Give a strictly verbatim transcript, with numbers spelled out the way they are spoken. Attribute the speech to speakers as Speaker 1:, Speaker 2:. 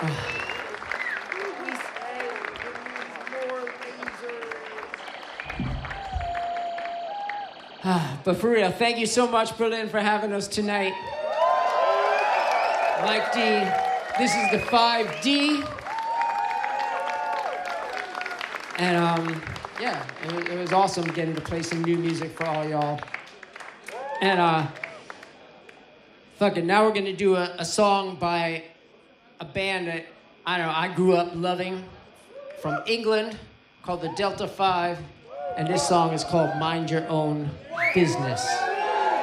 Speaker 1: But for real, thank you so much, Berlin, for having us tonight. Mike D, this is the five D. And um, yeah, it was, it was awesome getting to play some new music for all y'all. And uh, fucking now we're gonna do a, a song by a band that, I don't know, I grew up loving from England called the Delta Five. And this song is called Mind Your Own Business.